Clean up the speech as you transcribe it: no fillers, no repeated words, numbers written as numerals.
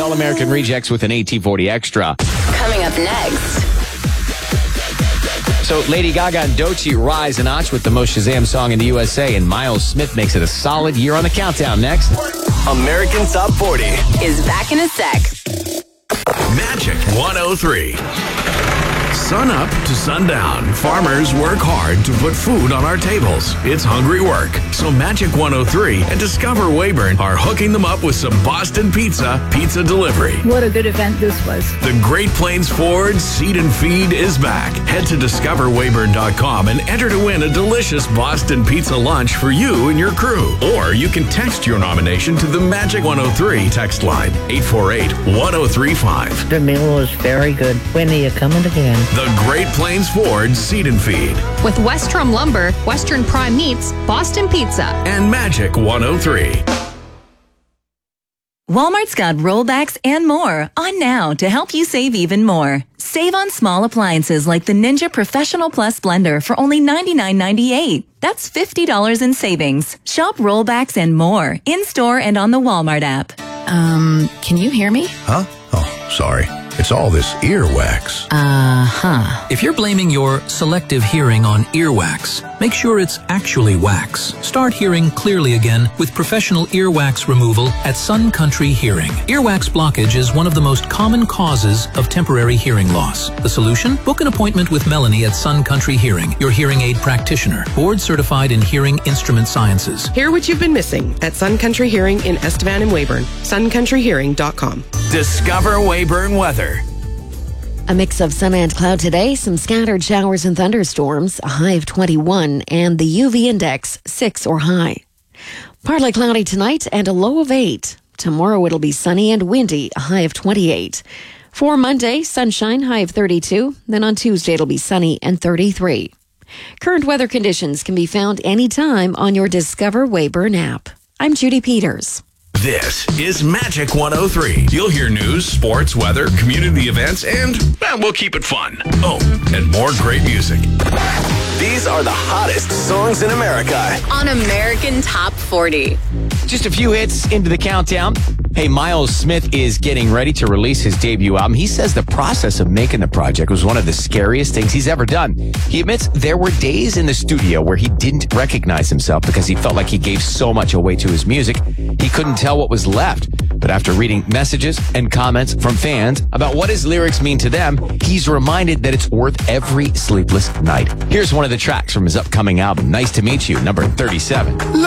All-American Rejects with an AT40 Extra. Coming up next. So Lady Gaga and Doechii rise a notch with the most Shazam song in the USA, and Miles Smith makes it a solid year on the countdown. Next. American Top 40 Is back in a sec. Magic 103. Sun up to sundown, farmers work hard to put food on our tables. It's hungry work. So Magic 103 and Discover Weyburn are hooking them up with some Boston pizza delivery. What a good event this was. The Great Plains Ford Seed and Feed is back. Head to discoverweyburn.com and enter to win a delicious Boston pizza lunch for you and your crew. Or you can text your nomination to the Magic 103 text line, 848-1035. The meal was very good. When are you coming again? The Great Plains Ford Seed and Feed. With Westrom Lumber, Western Prime Meats, Boston Pizza. And Magic 103. Walmart's got rollbacks and more on now to help you save even more. Save on small appliances like the Ninja Professional Plus blender for only $99.98. That's $50 in savings. Shop rollbacks and more in-store and on the Walmart app. Can you hear me? Huh? Oh, sorry. It's all this earwax. If you're blaming your selective hearing on earwax, make sure it's actually wax. Start hearing clearly again with professional earwax removal at Sun Country Hearing. Earwax blockage is one of the most common causes of temporary hearing loss. The solution? Book an appointment with Melanie at Sun Country Hearing, your hearing aid practitioner, board certified in hearing instrument sciences. Hear what you've been missing at Sun Country Hearing in Estevan and Weyburn. suncountryhearing.com. Discover Weyburn weather. A mix of sun and cloud today, some scattered showers and thunderstorms, a high of 21, and the UV index 6 or high. Partly cloudy tonight and a low of 8. Tomorrow it'll be sunny and windy, a high of 28. For Monday, sunshine, high of 32. Then on Tuesday it'll be sunny and 33. Current weather conditions can be found anytime on your Discover Weyburn app. I'm Judy Peters. This is Magic 103. You'll hear news, sports, weather, community events, and we'll keep it fun. Oh, and more great music. These are the hottest songs in America on American Top 40. Just a few hits into the countdown. Hey, Miles Smith is getting ready to release his debut album. He says the process of making the project was one of the scariest things he's ever done. He admits there were days in the studio where he didn't recognize himself because he felt like he gave so much away to his music, he couldn't tell what was left. But after reading messages and comments from fans about what his lyrics mean to them, he's reminded that it's worth every sleepless night. Here's one of the tracks from his upcoming album, Nice to Meet You, number 37.